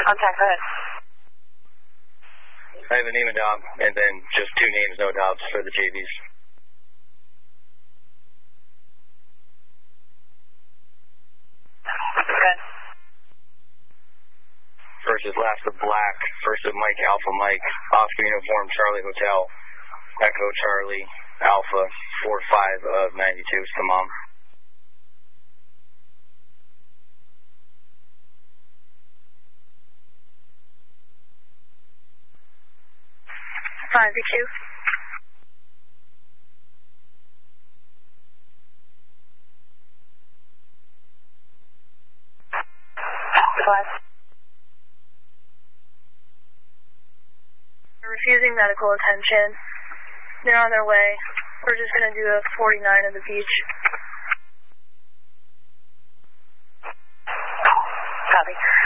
Contact, go ahead. I have a name and Dob, and then just 2 names, no Dobs for the JVs. Okay. First is last of Black, first of Mike, Alpha Mike, Oscar Uniform, Charlie Hotel, Echo Charlie, Alpha, 4-5 of 92, Samam. 5-2. They're refusing medical attention. They're on their way. We're just going to do a 49 at the beach. Copy.